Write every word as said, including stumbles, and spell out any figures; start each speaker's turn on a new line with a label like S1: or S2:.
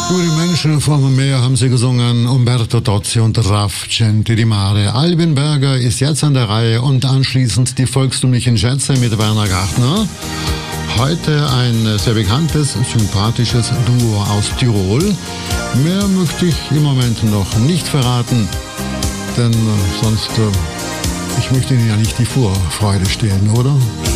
S1: Nur die Menschen vom Meer haben sie gesungen, Umberto Tozzi und Raff Centi di Mare. Albin Berger ist jetzt an der Reihe und anschließend die volkstümlichen Schätze mit Werner Gartner. Heute ein sehr bekanntes, sympathisches Duo aus Tirol. Mehr möchte ich im Moment noch nicht verraten, denn sonst, ich möchte Ihnen ja nicht die Vorfreude stehlen, oder?